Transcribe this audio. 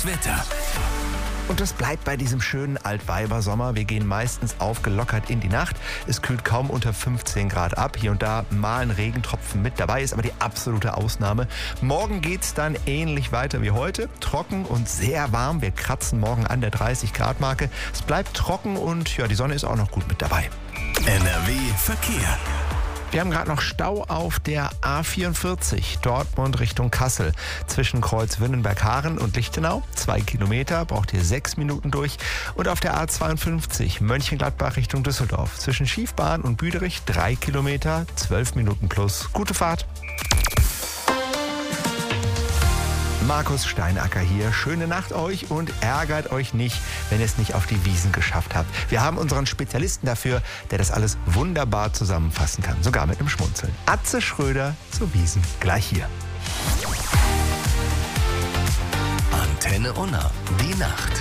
Wetter. Und es bleibt bei diesem schönen Altweibersommer. Wir gehen meistens aufgelockert in die Nacht. Es kühlt kaum unter 15 Grad ab. Hier und da mal ein Regentropfen mit dabei, ist aber die absolute Ausnahme. Morgen geht's dann ähnlich weiter wie heute. Trocken und sehr warm. Wir kratzen morgen an der 30 Grad Marke. Es bleibt trocken und ja, die Sonne ist auch noch gut mit dabei. NRW Verkehr. Wir haben gerade noch Stau auf der A44 Dortmund Richtung Kassel. Zwischen Kreuz Wünnenberg-Haaren und Lichtenau 2 Kilometer, braucht ihr 6 Minuten durch. Und auf der A52 Mönchengladbach Richtung Düsseldorf. Zwischen Schiefbahn und Büderich 3 Kilometer, 12 Minuten plus. Gute Fahrt. Markus Steinacker hier. Schöne Nacht euch und ärgert euch nicht, wenn ihr es nicht auf die Wiesn geschafft habt. Wir haben unseren Spezialisten dafür, der das alles wunderbar zusammenfassen kann. Sogar mit einem Schmunzeln. Atze Schröder zur Wiesn. Gleich hier. Antenne Unna. Die Nacht.